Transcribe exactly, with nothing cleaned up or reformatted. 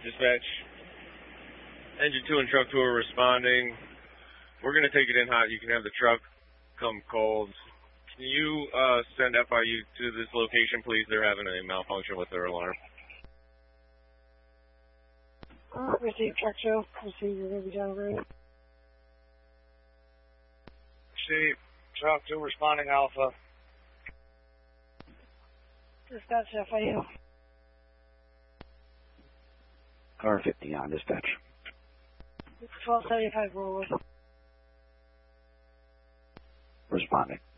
Dispatch. Engine two and truck two are responding. We're going to take it in hot. You can have the truck come cold. Can you uh, send F I U to this location, please? They're having a malfunction with their alarm. Uh, receive truck two. Receive, you're going to be downgraded. Receive truck two responding Alpha. Dispatch F I U. Car fifty on dispatch. twelve seventy-five Broadway. Responding.